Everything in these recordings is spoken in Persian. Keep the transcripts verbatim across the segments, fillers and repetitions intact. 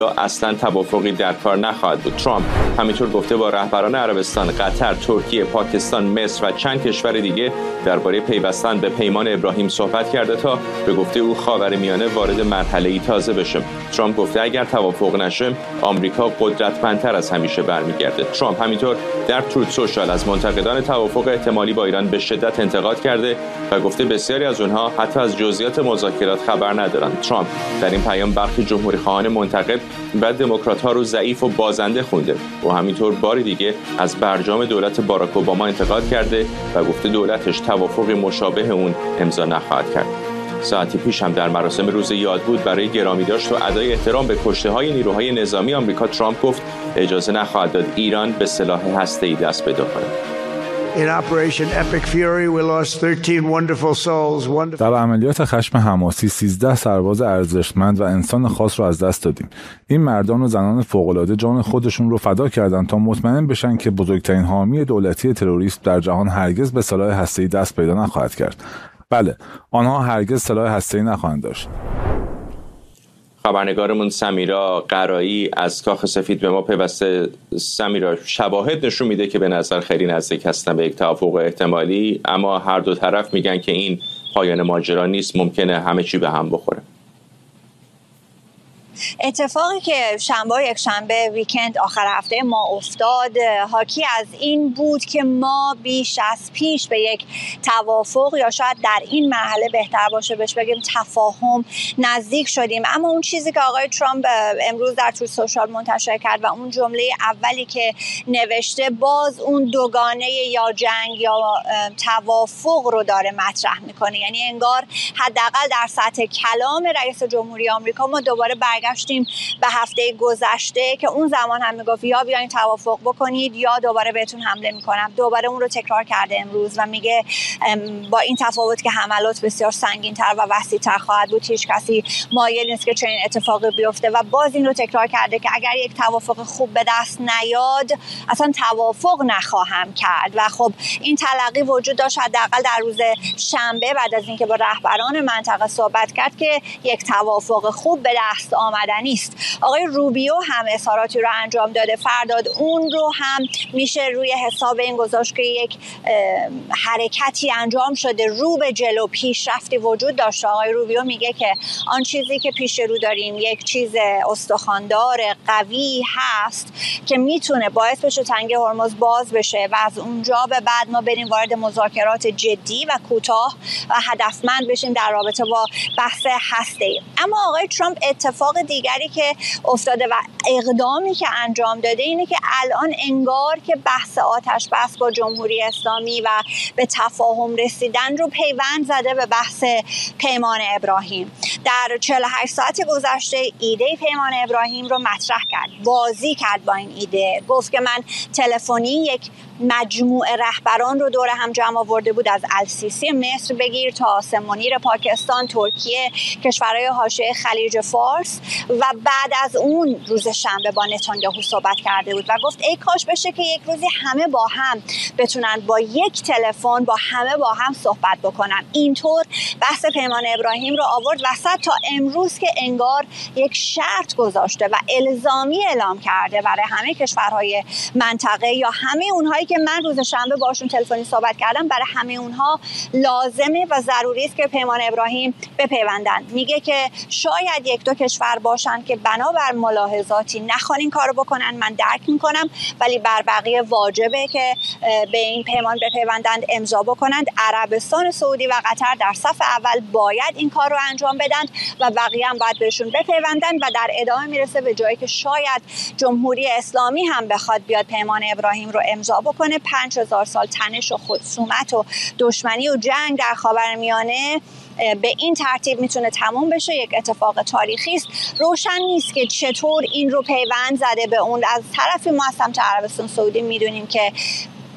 اصلا توافقی در کار نخواهد بود. ترامپ همینطور گفته با رهبران عربستان، قطر، ترکیه، پاکستان، مصر و چند کشور دیگه درباره پیوستن به پیمان ابراهیم صحبت کرده تا به گفته او خاورمیانه وارد مرحله‌ای تازه بشه. ترامپ گفته اگر توافق نشه آمریکا قدرتمندتر از همیشه برمیگرده. ترامپ همینطور در تروت سوشال از منتقدان توافق احتمالی با ایران به شدت انتقاد کرده و گفته بسیاری از اونها حتی از جزئیات مذاکرات خبر ندارند. ترامپ در این پیام برخی جمهوری‌خواهان منتقد و دموکرات‌ها رو ضعیف و بازنده خونده و همینطور بار دیگه از برجام دولت باراک اوباما انتقاد کرده و گفته دولتش توافق مشابه اون امضا نخواهد کرد. ساعتی پیش هم در مراسم روز یادبود برای گرامی داشت و ادای احترام به کشته‌های نیروهای نظامی آمریکا، ترامپ گفت اجازه نخواهد داد ایران به سلاح هسته‌ای دست پیدا کنه. In Operation Epic Fury, we lost thirteen wonderful souls. Wonderful. در عملیات خشم حماسی سیزده سرباز ارزشمند و انسان خاص رو از دست دادیم. این مردان و زنان فوق‌العاده جان خودشون رو فدا کردند تا مطمئن بشن که بزرگترین حامی دولتی تروریسم در جهان هرگز به سلاح هسته‌ای دست پیدا نخواهد کرد. بله، آنها هرگز سلاح هسته‌ای نخواهند داشت. خبرنگارمون سمیرا قرایی از کاخ سفید به ما پیوسته. سمیرا، شواهد نشون میده که به نظر خیلی نزدیک هستن به یک توافق احتمالی، اما هر دو طرف میگن که این پایان ماجرا نیست، ممکنه همه چی به هم بخوره. اتفاقی که شنبه یک شنبه ویکند آخر هفته ما افتاد حاکی از این بود که ما بیش از پیش به یک توافق یا شاید در این مرحله بهتر باشه بهش بگیم تفاهم نزدیک شدیم. اما اون چیزی که آقای ترامپ امروز در تروت سوشال منتشر کرد و اون جمله اولی که نوشته باز اون دوگانه یا جنگ یا توافق رو داره مطرح میکنه. یعنی انگار حداقل در سطح کلام رئیس جمهوری آمریکا ما دوباره برگشتیم به هفته گذشته که اون زمان هم میگفت یا بیاین توافق بکنید یا دوباره بهتون حمله میکنم. دوباره اون رو تکرار کرده امروز و میگه با این تفاوت که حملات بسیار سنگین‌تر و وسیع‌تر خواهد بود هیچ کسی مایل نیست که چنین اتفاقی بیفته و باز این رو تکرار کرده که اگر یک توافق خوب به دست نیاد اصلا توافق نخواهم کرد. و خب این تلقی وجود داشت حداقل در روز شنبه بعد از اینکه با رهبران منطقه صحبت کرد که یک توافق خوب به دست آمدنی است. آقای روبیو هم اظهاراتی رو انجام داده. فرداد اون رو هم میشه روی حساب این گذاشت که یک حرکتی انجام شده، رو به جلو پیشرفتی وجود داشته. آقای روبیو میگه که آن چیزی که پیش رو داریم یک چیز استخواندار قوی هست که میتونه باعث بشه تنگه هرمز باز بشه و از اونجا به بعد ما بریم وارد مذاکرات جدی و کوتاه و هدفمند بشیم در رابطه با بحث هسته‌ای. اما آقای ترامپ اتفاق دیگری که افتاده و اقدامی که انجام داده اینه که الان انگار که بحث آتش بس با جمهوری اسلامی و به تفاهم رسیدن رو پیوند زده به بحث پیمان ابراهیم. در چهل و هشت ساعت گذشته ایده پیمان ابراهیم رو مطرح کرد، بازی کرد با این ایده. گفت که من تلفنی یک مجموعه رهبران رو دور هم جمع آورده بود، از السیسی مصر بگیر تا آسم منیر پاکستان، ترکیه، کشورهای حاشیه خلیج فارس و بعد از اون روز شنبه با نتانیاهو صحبت کرده بود و گفت ای کاش بشه که یک روزی همه با هم بتونن با یک تلفن با همه با هم صحبت بکنن. اینطور بحث پیمان ابراهیم رو آورد وسط تا امروز که انگار یک شرط گذاشته و الزامی اعلام کرده برای همه کشورهای منطقه یا همه اونهایی که من روز شنبه باشون تلفنی صحبت کردم، برای همه اونها لازمه و ضروری است که پیمان ابراهیم بپیوندند. میگه که شاید یک دو کشور باشن که بنابر ملاحظاتی نخوان این کارو بکنن، من درک میکنم، ولی بر بقیه واجبه که به این پیمان بپیوندند، امضا بکنند. عربستان سعودی و قطر در صف اول باید این کار رو انجام بدن و بقیه هم باید بهشون بپیوندن و در ادامه میرسه به جایی که شاید جمهوری اسلامی هم بخواد بیاد پیمان ابراهیم رو امضا بکنه. پنج هزار سال تنش و خصومت و دشمنی و جنگ در خاورمیانه به این ترتیب میتونه تموم بشه. یک اتفاق تاریخی است. روشن نیست که چطور این رو پیوند زده به اون. از طرفی ما از سمت عربستان سعودی میدونیم که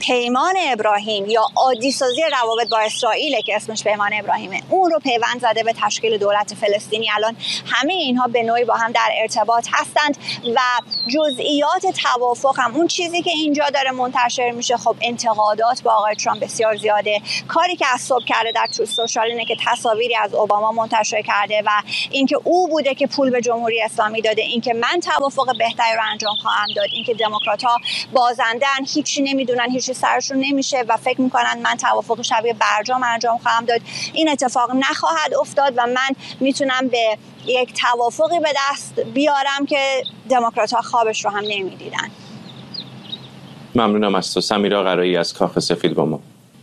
پیمان ابراهیم یا عادی‌سازی روابط با اسرائیل که اسمش پیمان ابراهیمه، اون رو پیوند زده به تشکیل دولت فلسطینی. الان همه اینها به نوعی با هم در ارتباط هستند و جزئیات توافق هم، اون چیزی که اینجا داره منتشر میشه، خب انتقادات با آقای ترامپ بسیار زیاده. کاری که از صبح کرده در تروث سوشال اینه که تصاویری از اوباما منتشر کرده و اینکه او بوده که پول به جمهوری اسلامی داده، اینکه من توافق بهتری رو انجام خواهم داد، اینکه دموکرات‌ها بازندن، هیچی نمیدونن، هیچی سرشون نمیشه و فکر میکنن من توافق شبیه برجام انجام خواهم داد. این اتفاق نخواهد افتاد و من میتونم به یک توافقی به دست بیارم که دموکرات‌ها خوابش رو هم نمیدیدن. ممنونم از تو سمیرا قرایی از کاخ سفید با ما.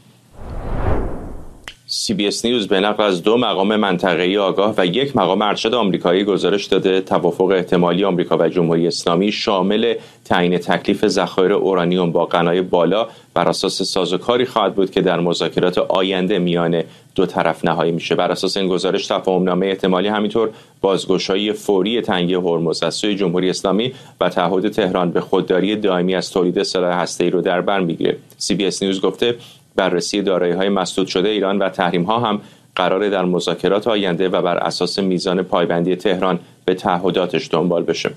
سی بی اس نیوز به نقل از دو مقام منطقه‌ای آگاه و یک مقام ارشد آمریکایی گزارش داده توافق احتمالی آمریکا و جمهوری اسلامی شامل تعیین تکلیف ذخایر اورانیوم با غنای بالا بر اساس سازوکاری خواهد بود که در مذاکرات آینده میان دو طرف نهایی میشه. بر اساس این گزارش تفاهم‌نامه احتمالی همینطور بازگشایی فوری تنگه هرمز از سوی جمهوری اسلامی و تعهد تهران به خودداری دائمی از تولید سلاح هسته‌ای رو در بر میگیره. سی بی اس نیوز گفته بررسی دارایی‌های مسدود شده ایران و تحریم‌ها هم قراره در مذاکرات آینده و بر اساس میزان پایبندی تهران به تعهداتش دنبال بشه.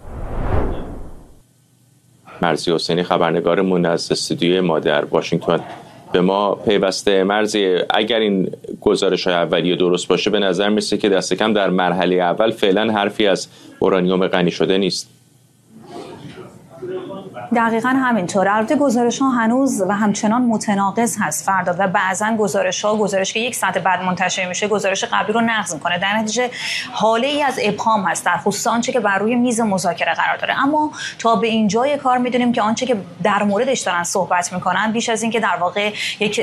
مرضی حسینی خبرنگارمون از استودیوی ما در واشنگتن به ما پیوسته. مرضی، اگر این گزارش‌های اولیه درست باشه به نظر میرسه که دست کم در مرحله اول فعلا حرفی از اورانیوم غنی شده نیست. دقیقاً همینطور. البته گزارش ها هنوز و همچنان متناقض هست فردا و بعضاً گزارش ها گزارش که یک ساعت بعد منتشر میشه گزارش قبلی رو نقض میکنه. در نتیجه حاله ای از ابهام هست در خصوص آنچه که بر روی میز مذاکره قرار داره. اما تا به اینجای کار میدونیم که آنچه که در موردش دارن صحبت میکنن بیش از این که در واقع یک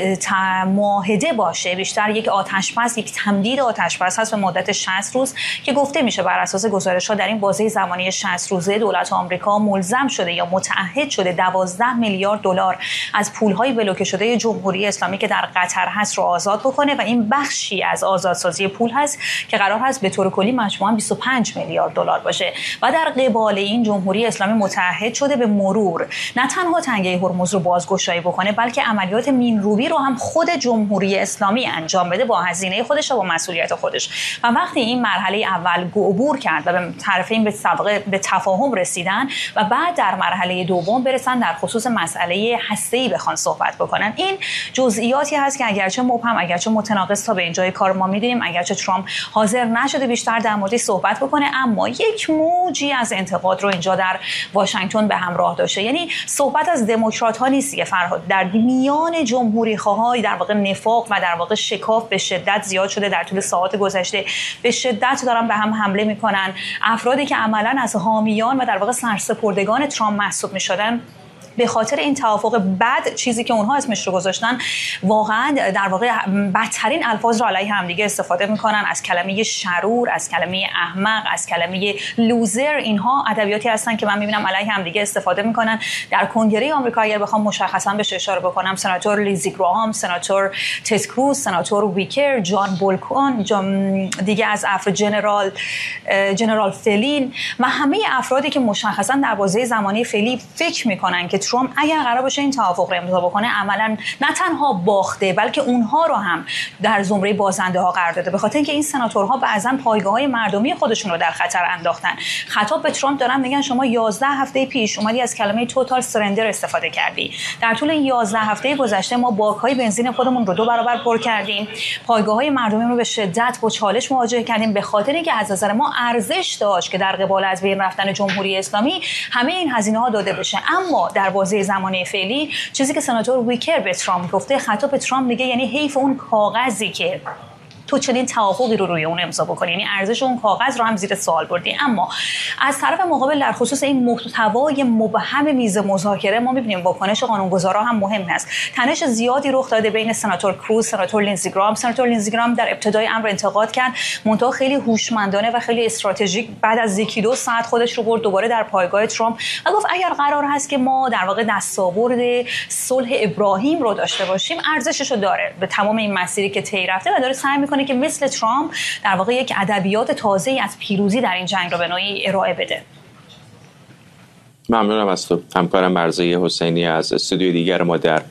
معاهده باشه، بیشتر یک آتش‌بس، یک تمدید آتش‌بس هست به مدت شصت روز که گفته میشه بر اساس گزارش ها در این بازه زمانی شصت روزه دولت آمریکا ملزم شده یا متعهد شده دوازده میلیارد دلار از پول‌های بلوکه شده جمهوری اسلامی که در قطر هست رو آزاد بکنه و این بخشی از آزادسازی پول هست که قرار هست به طور کلی مجموعاً بیست و پنج میلیارد دلار باشه. و در قبال این جمهوری اسلامی متعهد شده به مرور نه تنها تنگه هرمز رو بازگشایی بکنه بلکه عملیات مین‌روبی رو هم خود جمهوری اسلامی انجام بده با هزینه خودش و با مسئولیت خودش. و وقتی این مرحله اول عبور کرد و به طرفین به سابقه به تفاهم رسیدن و بعد در مرحله دوم برسن در خصوص مسئله هسته‌ای بخوان صحبت بکنن، این جزئیاتی هست که اگرچه مبهم، اگرچه متناقض تا به اینجای کار ما می‌دونیم، اگرچه ترامپ حاضر نشده بیشتر در موردش صحبت بکنه، اما یک موجی از انتقاد رو اینجا در واشنگتن به همراه داشته. یعنی صحبت از دموکرات‌ها نیست که فرهاد، در میان جمهوری‌خواهای در واقع نفاق و در واقع شکاف به شدت زیاد شده در طول ساعات گذشته. به شدت دارن به هم حمله میکنن. افرادی که عملاً از حامیان و در واقع سرسپردگان ترامپ محسوب میشدن به خاطر این توافق بد، چیزی که اونها اسمش رو گذاشتن، واقعا در واقع بدترین الفاظ رو علیه هم دیگه استفاده میکنن. از کلمه شرور، از کلمه احمق، از کلمه لوزر، اینها ادبیاتی هستن که من میبینم علیه هم دیگه استفاده میکنن. در کنگره آمریکا اگر بخوام مشخصا بهش اشاره بکنم، سناتور لیزی گراهام، سناتور تد کروز، سناتور ویکر، جان بولکون، دیگه از افراد جنرال جنرال فلین و همه افرادی که مشخصا در بازه زمانی فعلی فکر میکنن که ترامپ اگر قرار باشه این توافق رو امضا بکنه عملاً نه تنها باخته بلکه اونها رو هم در زمره بازنده ها قرار داده، به خاطر اینکه این سناتورها بعضاً پایگاه‌های مردمی خودشون رو در خطر انداختن. خطاب به ترامپ دارن میگن شما یازده هفته پیش اومدی از کلمه توتال سرندر استفاده کردی. در طول این یازده هفته گذشته ما باک‌های بنزین خودمون رو دو برابر پر کردیم. پایگاه‌های مردمی رو به شدت با چالش مواجه کردیم به خاطر اینکه از نظر ما ارزش داشت که در قبال از بین رفتن جمهوری اسلامی همه این هزینه‌ها داده بشه. اما در بازه زمانی فعلی چیزی که سناتور ویکر به ترامپ گفته، خطاب به ترامپ میگه یعنی حیف اون کاغذی که تو چنین توافقی رو روی اون امضا بکنی، یعنی ارزش اون کاغذ رو هم زیر سوال بردی. اما از طرف مقابل در خصوص این محتوای مبهم میز مذاکره ما می‌بینیم واکنش قانونگذارا هم مهم هست. تنش زیادی رخ داده بین سناتور کروز، سناتور لینزی گرام. سناتور لینزی گرام در ابتدای امر انتقاد کرد، منتها خیلی هوشمندانه و خیلی استراتژیک بعد از یکی دو ساعت خودش رو برد دوباره در پایگاه ترامپ و گفت اگر قرار هست که ما در واقع دستاورد صلح ابراهیم رو داشته باشیم ارزشش رو داره به تمام این مسیری که طی رفته و داره سعی می‌کنه که مثل ترامپ در واقع یک ادبیات تازه‌ای از پیروزی در این جنگ رو به نوعی ارائه بده. ممنونم از تو. همکارم مرضی حسینی از استودیوی دیگر ما در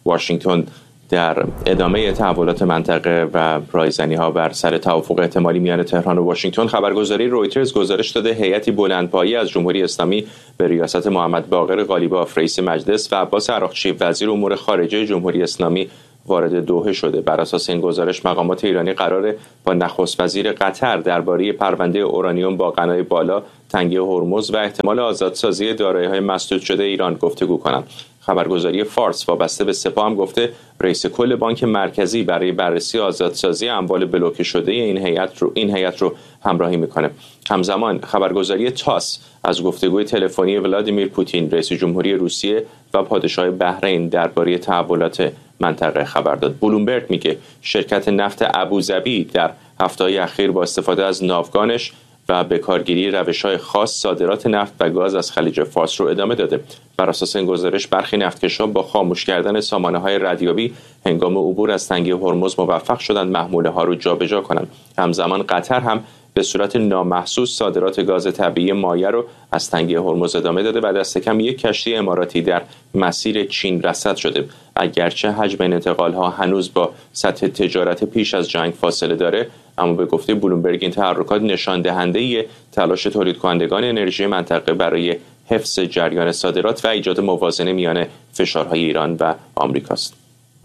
واشنگتن در ادامه تحولات منطقه و رایزنی ها بر سر توافق احتمالی میان تهران و واشنگتن، خبرگزاری رویترز گزارش داده هیئتی بلندپایه از جمهوری اسلامی به ریاست محمد باقر قالیباف رئیس مجلس و عباس عراقچی وزیر امور خارجه جمهوری اسلامی وارد دوحه شده. بر اساس این گزارش مقامات ایرانی قراره با نخست وزیر قطر درباره پرونده اورانیوم با غنای بالا، تنگه هرمز و احتمال آزادسازی دارایی‌های مسدود شده ایران گفتگو کنند. خبرگزاری فارس وابسته به سپاه هم گفته رئیس کل بانک مرکزی برای بررسی آزادسازی اموال بلوکه شده این هیئت رو این هیئت رو همراهی میکنه. همزمان خبرگزاری تاس از گفتگوی تلفنی ولادیمیر پوتین رئیس جمهوری روسیه و پادشاه بحرین درباره تحولات منطقه خبر داد. بلومبرگ میگه شرکت نفت ابوظبی در هفته‌های اخیر با استفاده از ناوگانش و به کارگیری روش‌های خاص صادرات نفت و گاز از خلیج فارس رو ادامه داده. بر اساس این گزارش برخی نفتکشان با خاموش کردن سامانه‌های ردیابی هنگام عبور از تنگه هرمز موفق شدند محموله‌ها رو جابجا کنند. همزمان قطر هم به صورت نامحسوس صادرات گاز طبیعی مایع رو از تنگه هرمز ادامه داده و دست کم یک کشتی اماراتی در مسیر چین رصد شده. اگرچه حجم این انتقال‌ها هنوز با سطح تجارت پیش از جنگ فاصله داره، اما به گفته بلومبرگ این تحرکات نشان دهنده تلاش تولید کنندگان انرژی منطقه برای حفظ جریان صادرات و ایجاد موازنه میان فشارهای ایران و آمریکاست.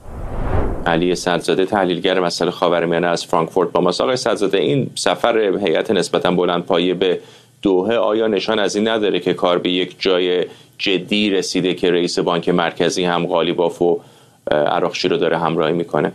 علی صدرزاده تحلیلگر مسائل خاورمیانه از فرانکفورت با ماست. آقای صدرزاده، این سفر هیئت نسبتاً بلندپایه به دوحه آیا نشان از این نداره که کار به یک جای جدی رسیده که رئیس بانک مرکزی هم قالیباف و عراقچی رو داره همراهی میکنه؟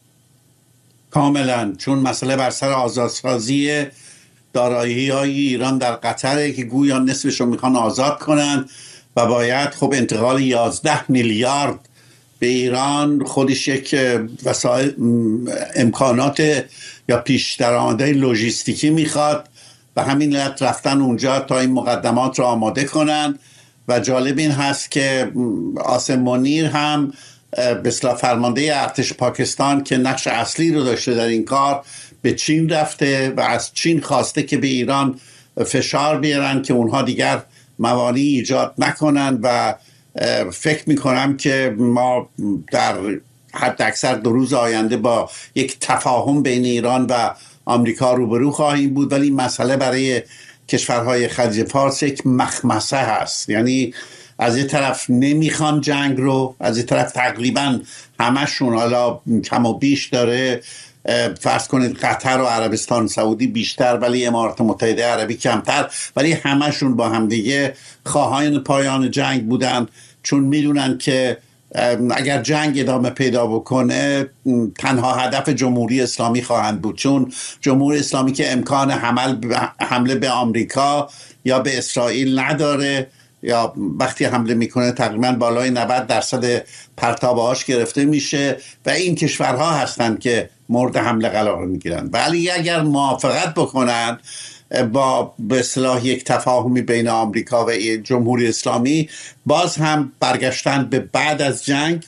کاملا، چون مسئله بر سر آزادسازی دارایی‌های ایران در قطره که گویا نصفش رو میخوان آزاد کنن و باید خب انتقال یازده میلیارد به ایران خودش یک وسایل امکانات یا پیش درآمدهای لوجستیکی میخواد و همین علت رفتن اونجا تا این مقدمات رو آماده کنن. و جالب این هست که عاصم منیر هم به اصطلاح فرمانده ارتش پاکستان که نقش اصلی رو داشته در این کار به چین رفته و از چین خواسته که به ایران فشار بیارن که اونها دیگر موانعی ایجاد نکنن و فکر میکنم که ما در حد اکثر دو روز آینده با یک تفاهم بین ایران و آمریکا روبرو خواهیم بود. ولی مسئله برای کشورهای خلیج فارس یک مخمسه هست، یعنی از یه طرف نمیخوان جنگ رو، از یه طرف تقریبا همشون حالا کم و بیش داره، فرض کنید قطر و عربستان سعودی بیشتر ولی امارات متحده عربی کمتر، ولی همشون با همدیگه خواهان پایان جنگ بودن، چون میدونن که اگر جنگ ادامه پیدا بکنه تنها هدف جمهوری اسلامی خواهند بود، چون جمهوری اسلامی که امکان حمل حمله به آمریکا یا به اسرائیل نداره، یا وقتی حمله میکنه تقریبا بالای نود درصد پرتابهاش گرفته میشه و این کشورها هستند که مورد حمله قرار میگیرن. ولی اگر موافقت بکنن با به اصطلاح یک تفاهمی بین آمریکا و جمهوری اسلامی، باز هم برگشتن به بعد از جنگ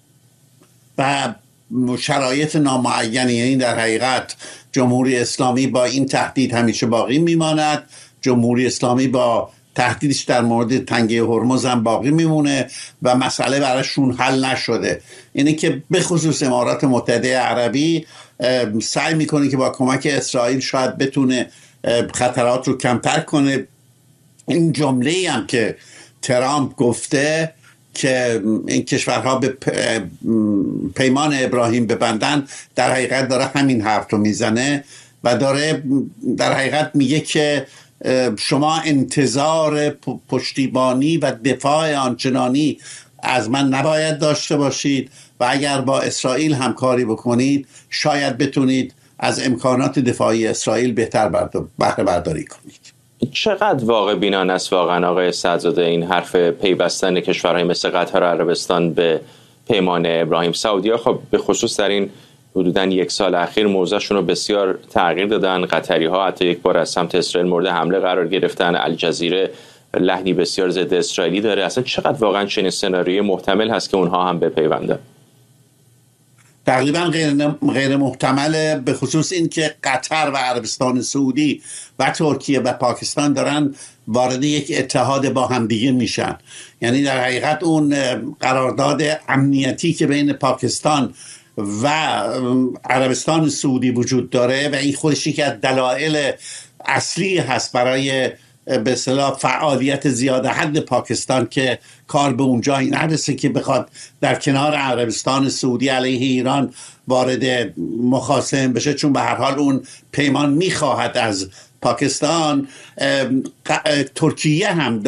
و شرایط نامعینی، یعنی در حقیقت جمهوری اسلامی با این تهدید همیشه باقی میماند، جمهوری اسلامی با تهدیدش در مورد تنگه هرمز هم باقی میمونه و مسئله براشون حل نشده. اینه که به خصوص امارات متحده عربی سعی میکنه که با کمک اسرائیل شاید بتونه خطرات رو کمتر کنه. این جمله هم که ترامپ گفته که این کشورها به پیمان ابراهیم ببندن، در حقیقت داره همین حرف رو میزنه و داره در حقیقت میگه که شما انتظار پشتیبانی و دفاع آنچنانی از من نباید داشته باشید و اگر با اسرائیل همکاری بکنید شاید بتونید از امکانات دفاعی اسرائیل بهتر بهره برداری کنید. چقدر واقع بینان است واقعا آقای صدرزاده این حرف پیوستن کشورهای مثل قطر و عربستان به پیمان ابراهیم؟ سعودی‌ها خب به خصوص در این حدوداً یک سال اخیر موضعشون رو بسیار تغییر دادن. قطری‌ها حتی یک بار از سمت اسرائیل مورد حمله قرار گرفتن. الجزیره لحنی بسیار ضد اسرائیلی داره. اصلا چقدر واقعا چنین سناریوی محتمل هست که اونها هم بپیوندن؟ تقریبا غیر, غیر محتمله، به خصوص این که قطر و عربستان سعودی و ترکیه و پاکستان دارن وارد یک اتحاد با همدیگه میشن. یعنی در حقیقت اون قرارداد امنیتی که بین پاکستان و عربستان سعودی وجود داره و این خودش یکی از دلایل اصلی هست برای به اصطلاح فعالیت زیاده حد پاکستان که کار به اونجا نرسه که بخواد در کنار عربستان سعودی علیه ایران وارد مخاصمه بشه، چون به هر حال اون پیمان میخواهد از پاکستان. ترکیه هم